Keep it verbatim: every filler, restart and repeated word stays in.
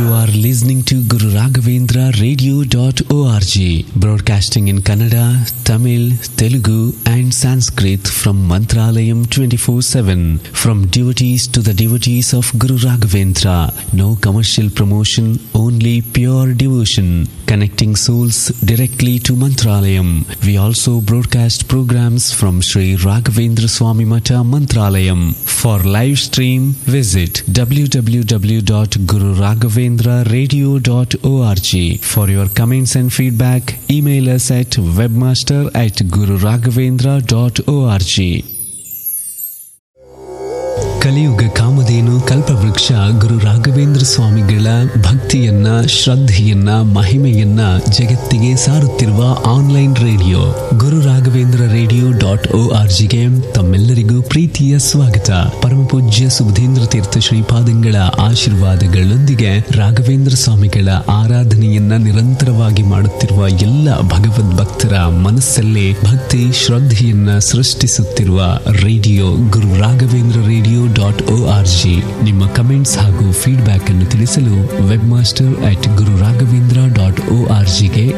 are listening to Guru Raghavendra Radio dot org, broadcasting in Kannada, Tamil, Telugu and Sanskrit from Mantralayam twenty-four seven. From devotees to the devotees of Guru Raghavendra. No commercial promotion, only pure devotion. Connecting souls directly to Mantralayam. We also broadcast programs from Sri Raghavendra Swami Mata Mantralayam. For live stream, visit w w w dot guru raghavendra radio dot org. For your comments and feedback, email us at webmaster at guru raghavendra dot org. ಕಲಿಯುಗ ಕಾಮಧೇನು ಕಲ್ಪವೃಕ್ಷ ಗುರು ರಾಘವೇಂದ್ರ ಸ್ವಾಮಿಗಳ ಭಕ್ತಿಯನ್ನ, ಶ್ರದ್ಧೆಯನ್ನ, ಮಹಿಮೆಯನ್ನ ಜಗತ್ತಿಗೆ ಸಾರುತ್ತಿರುವ online radio Guru Raghavendra radio dot O R ಜಿಗೆ ತಮ್ಮೆಲ್ಲರಿಗೂ ಪ್ರೀತಿಯ ಸ್ವಾಗತ. ಪರಮ ಪೂಜ್ಯ ಸುಬುಧೇಂದ್ರ ತೀರ್ಥ ಶ್ರೀಪಾದಂಗಳ ಆಶೀರ್ವಾದಗಳೊಂದಿಗೆ ರಾಘವೇಂದ್ರ ಸ್ವಾಮಿಗಳ ಆರಾಧನೆಯನ್ನ ನಿರಂತರವಾಗಿ ಮಾಡುತ್ತಿರುವ ಎಲ್ಲ ಭಗವದ್ ಭಕ್ತರ ಮನಸ್ಸಲ್ಲೇ ಭಕ್ತಿ ಶ್ರದ್ಧೆಯನ್ನ ಸೃಷ್ಟಿಸುತ್ತಿರುವ radio Guru Raghavendra radio dot O R G. ನಿಮ್ಮ ಕಮೆಂಟ್ಸ್ ಹಾಗೂ ಫೀಡ್ಬ್ಯಾಕ್ ಅನ್ನು ತಿಳಿಸಲು web master at Guru Raghavendra dot O R ಜಿಗೆ